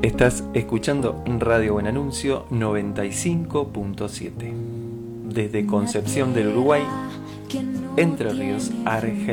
Estás escuchando Radio Buen Anuncio 95.7 desde Concepción del Uruguay, Entre Ríos, Argentina.